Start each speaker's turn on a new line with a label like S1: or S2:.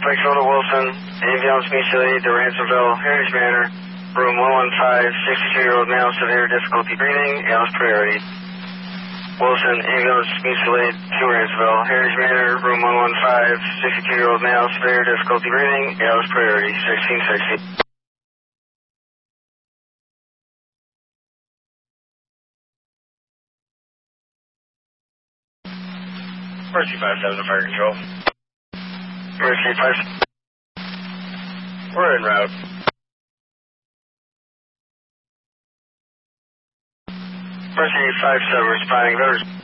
S1: Springfield to Wilson, ambulance mutually to Ransomville, Heritage Manor, room 115, 62-year-old male, severe difficulty breathing, ALS priority. Wilson, ambulance mutually to Ransomville, Heritage Manor, room 115, 62-year-old male, severe difficulty breathing, ALS priority, 1660. Mercy 57 to fire control. Mercy 5. We're en route. Mercy 57 responding.